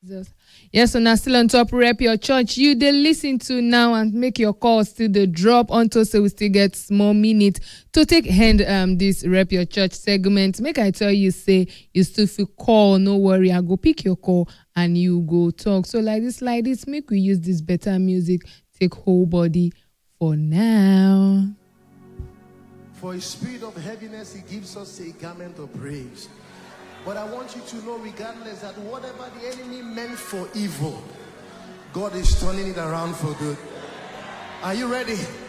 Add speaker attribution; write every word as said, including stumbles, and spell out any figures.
Speaker 1: Jesus. Yes, so now still on top rep your church. You they listen to now and make your calls still the drop until so we still get small minute to take hand um this rep your church segment. Make I tell you say you still feel call, no worry. I go pick your call and you go talk. So like this, like this, make we use this better music. Take whole body for now.
Speaker 2: For a spirit of heaviness, he gives us a garment of praise. But I want you to know, regardless, that whatever the enemy meant for evil, God is turning it around for good. Are you ready?